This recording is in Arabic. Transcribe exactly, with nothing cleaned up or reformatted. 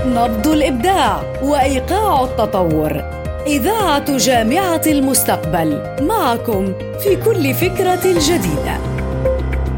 نبض الإبداع وإيقاع التطور. إذاعة جامعة المستقبل، معكم في كل فكرة جديدة.